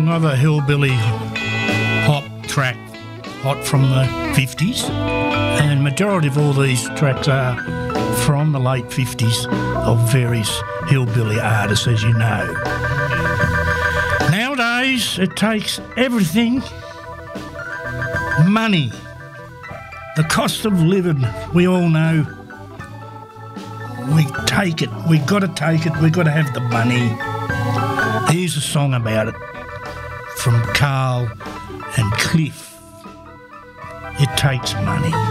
another hillbilly pop track, hot from the 50s, and majority of all these tracks are from the late 50s of various hillbilly artists, as you know. Nowadays, it takes everything. Money. The cost of living, we all know. We take it. We got to take it. We got to have the money. Here's a song about it from Carl and Cliff. It takes money.